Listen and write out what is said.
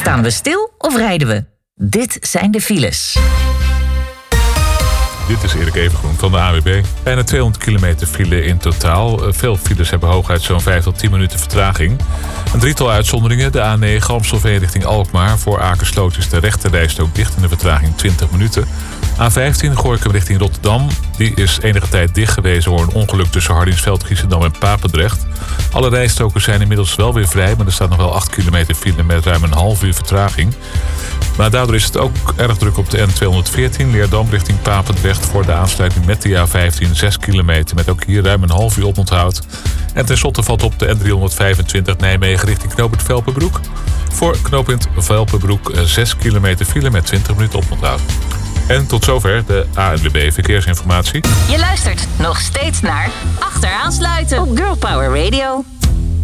Staan we stil of rijden we? Dit zijn de files. Dit is Erik Evengroen van de AWB. Bijna 200 kilometer file in totaal. Veel files hebben hooguit zo'n 5 tot 10 minuten vertraging. Een drietal uitzonderingen. De A9 Amstelveen richting Alkmaar. Voor Akersloot is de rechterrijstrook dicht in de vertraging 20 minuten. A15 Gorinchem richting Rotterdam. Die is enige tijd dicht geweest door een ongeluk tussen Hardingsveld, Giessendam en Papendrecht. Alle rijstroken zijn inmiddels wel weer vrij, maar er staat nog wel 8 kilometer file met ruim een half uur vertraging. Maar daardoor is het ook erg druk op de N214 Leerdam richting Papendrecht voor de aansluiting met de A15 6 kilometer met ook hier ruim een half uur oponthoud. En tenslotte valt op de N325 Nijmegen richting knooppunt Velpenbroek. Voor knooppunt Velpenbroek 6 kilometer file met 20 minuten oponthoud. En tot zover de ANWB Verkeersinformatie. Je luistert nog steeds naar Achteraan sluiten op Girl Power Radio.